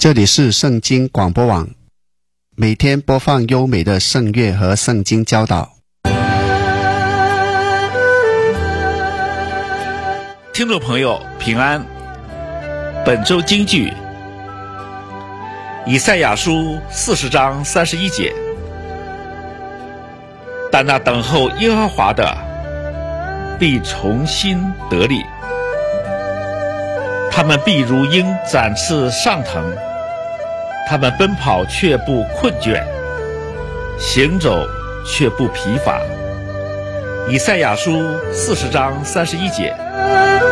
这里是圣经广播网，每天播放优美的圣乐和圣经教导。 听众朋友平安，本周金句以赛亚书40章31节，但那等候耶和华的必重新得力，他们必如鹰展翅上腾，他们奔跑却不困倦，行走却不疲乏。以赛亚书40章31节。